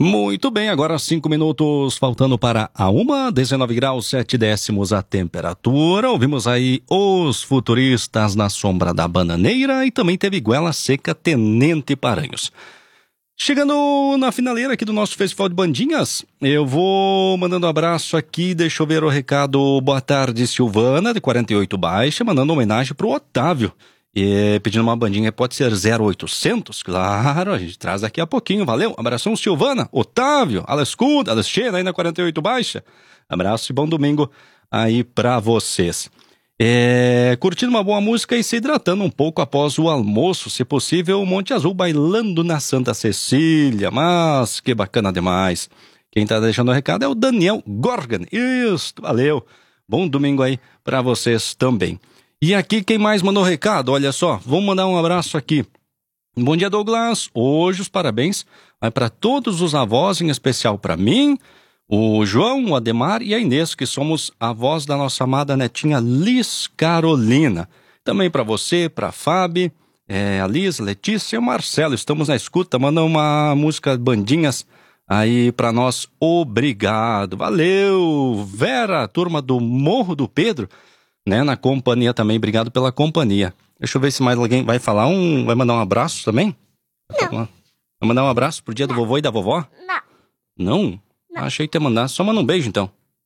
Muito bem, agora 5 minutos faltando para a 1, 19 graus 7 décimos a temperatura. Ouvimos aí Os Futuristas na Sombra da Bananeira e também teve Goela Seca, Tenente Paranhos. Chegando na finaleira aqui do nosso Festival de Bandinhas, eu vou mandando um abraço aqui, deixa eu ver o recado. Boa tarde, Silvana, de 48 Baixa, mandando homenagem pro Otávio. E pedindo uma bandinha, pode ser 0800? Claro, a gente traz daqui a pouquinho, valeu? Abração, Silvana, Otávio, Alescuda, Alexena, aí na 48 Baixa. Abraço e bom domingo aí pra vocês. Curtindo uma boa música e se hidratando um pouco após o almoço, se possível, Monte Azul bailando na Santa Cecília, mas que bacana demais. Quem tá deixando o recado é o Daniel Gorgan, isso, valeu. Bom domingo aí pra vocês também. E aqui quem mais mandou recado, olha só, vamos mandar um abraço aqui. Bom dia, Douglas, hoje os parabéns vai para todos os avós, em especial para mim, o João, o Ademar e a Inês, que somos avós da nossa amada netinha Liz Carolina. Também para você, para a Fábio, a Liz, a Letícia e o Marcelo, estamos na escuta, manda uma música bandinhas aí para nós, obrigado, valeu, Vera, turma do Morro do Pedro, né, na companhia também, obrigado pela companhia. Deixa eu ver se mais alguém vai falar vai mandar um abraço também? Não. Vai mandar um abraço pro dia do vovô e da vovó? Não. Não? Não. Achei que ia mandar, só manda um beijo então.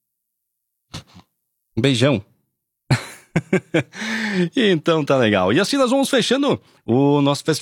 Um beijão. Então tá legal. E assim nós vamos fechando o nosso